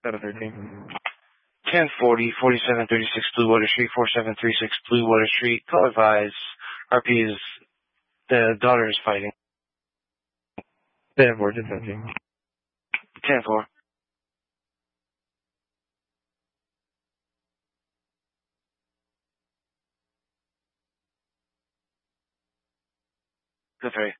713. 1040, 4736 Blue Water Street, 4736 Blue Water Street. Call advise. RP is, the daughter is fighting. 10-4, 10-17. 10-4. Good 3.